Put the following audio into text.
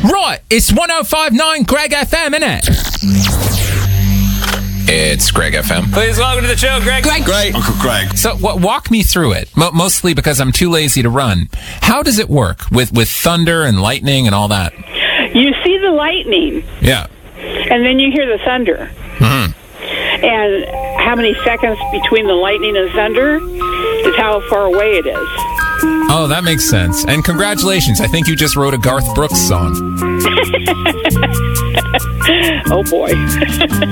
Right, it's 105.9 Greg FM, innit? It's Greg FM. Please welcome to the show, Greg. Great. Uncle Greg. So walk me through it, mostly because I'm too lazy to run. How does it work with thunder and lightning and all that? You see the lightning, Yeah. and then you hear the thunder. Mm-hmm. And how many seconds between the lightning and thunder is how far away it is. Oh, that makes sense. And congratulations. I think you just wrote a Garth Brooks song. Oh, boy.